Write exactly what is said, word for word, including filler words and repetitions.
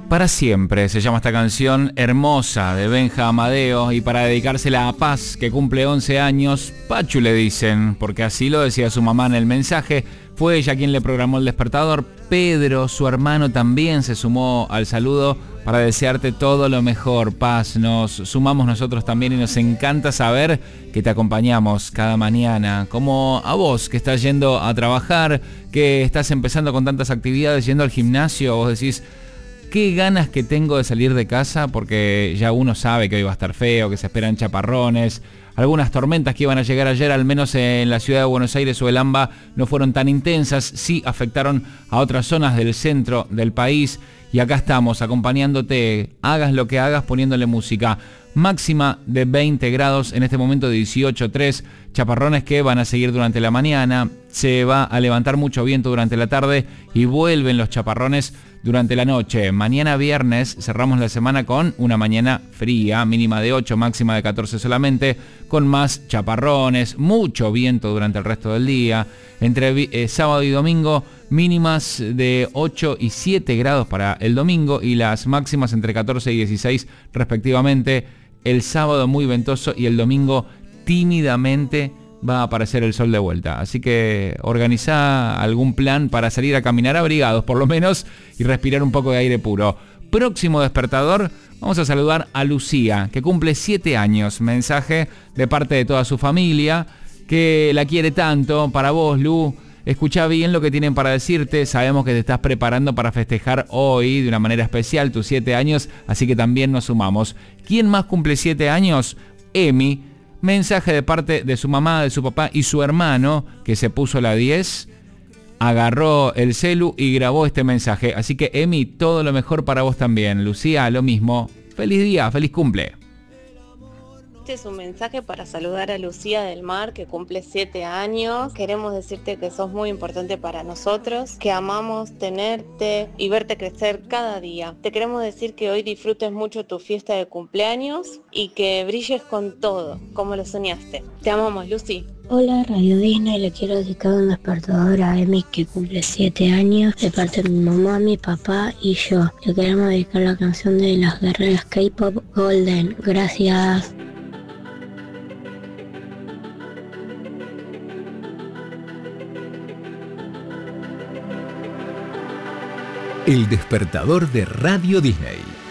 Para siempre se llama esta canción hermosa de Benja Amadeo, y para dedicársela a Paz, que cumple once años, Pachu le dicen, porque así lo decía su mamá en el mensaje. Fue ella quien le programó el despertador. Pedro, su hermano, también se sumó al saludo para desearte todo lo mejor, Paz. Nos sumamos nosotros también y nos encanta saber que te acompañamos cada mañana, como a vos que estás yendo a trabajar, que estás empezando con tantas actividades, yendo al gimnasio. Vos decís: qué ganas que tengo de salir de casa, porque ya uno sabe que hoy va a estar feo, que se esperan chaparrones. Algunas tormentas que iban a llegar ayer, al menos en la ciudad de Buenos Aires o el AMBA, no fueron tan intensas, sí afectaron a otras zonas del centro del país. Y acá estamos acompañándote, hagas lo que hagas, poniéndole música. Máxima de veinte grados, en este momento dieciocho coma tres, chaparrones que van a seguir durante la mañana, se va a levantar mucho viento durante la tarde y vuelven los chaparrones durante la noche. Mañana viernes cerramos la semana con una mañana fría, mínima de ocho, máxima de catorce solamente, con más chaparrones, mucho viento durante el resto del día. Entre eh, sábado y domingo, mínimas de ocho y siete grados para el domingo y las máximas entre catorce y dieciséis respectivamente. El sábado muy ventoso y el domingo tímidamente va a aparecer el sol de vuelta. Así que organizá algún plan para salir a caminar abrigados por lo menos y respirar un poco de aire puro. Próximo despertador, vamos a saludar a Lucía, que cumple siete años. Mensaje de parte de toda su familia, que la quiere tanto. Para vos, Lu, escuchá bien lo que tienen para decirte. Sabemos que te estás preparando para festejar hoy de una manera especial tus siete años, así que también nos sumamos. ¿Quién más cumple siete años? Emi. Mensaje de parte de su mamá, de su papá y su hermano, que se puso la diez, agarró el celu y grabó este mensaje. Así que, Emi, todo lo mejor para vos también. Lucía, lo mismo. Feliz día, feliz cumple. Este es un mensaje para saludar a Lucía del Mar, que cumple siete años. Queremos decirte que sos muy importante para nosotros, que amamos tenerte y verte crecer cada día. Te queremos decir que hoy disfrutes mucho tu fiesta de cumpleaños y que brilles con todo, como lo soñaste. Te amamos, Lucy. Hola, Radio Disney, le quiero dedicar un despertador a Emi, que cumple siete años, de parte de mi mamá, mi papá y yo. Le queremos dedicar la canción de las guerreras K-pop Golden. Gracias. El despertador de Radio Disney.